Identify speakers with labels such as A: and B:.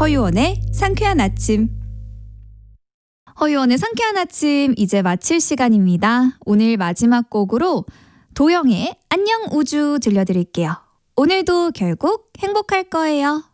A: 허유원의 상쾌한 아침. 허유원의 상쾌한 아침 이제 마칠 시간입니다. 오늘 마지막 곡으로 도영의 안녕 우주 들려드릴게요. 오늘도 결국 행복할 거예요.